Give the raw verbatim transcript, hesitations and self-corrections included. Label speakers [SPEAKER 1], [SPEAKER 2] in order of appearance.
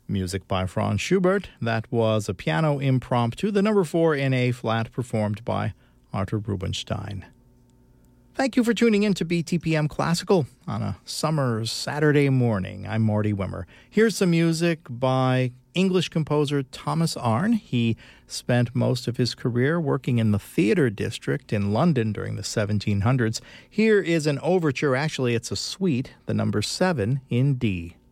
[SPEAKER 1] Music by Franz Schubert. That was a piano impromptu, the number four in A-flat, performed by Arthur Rubinstein. Thank you for tuning in to B T P M Classical on a summer Saturday morning. I'm Marty Wimmer. Here's some music by English composer Thomas Arne. He spent most of his career working in the theatre district in London during the seventeen hundreds. Here is an overture. Actually, it's a suite, the number seven in D.